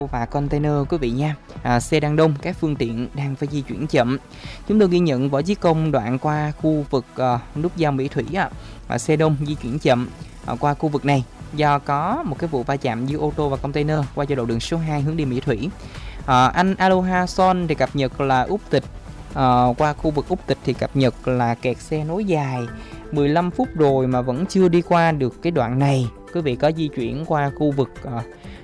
và container quý vị nha. Xe đang đông, các phương tiện đang phải di chuyển chậm. Chúng tôi ghi nhận Võ Chí Công đoạn qua khu vực nút giao Mỹ Thủy xe đông di chuyển chậm qua khu vực này do có một cái vụ va chạm giữa ô tô và container qua giao lộ đường số 2 hướng đi Mỹ Thủy. Anh Aloha Son thì cập nhật là Úc Tịch, qua khu vực Úc Tịch thì cập nhật là kẹt xe nối dài 15 phút rồi mà vẫn chưa đi qua được cái đoạn này. Quý vị có di chuyển qua khu vực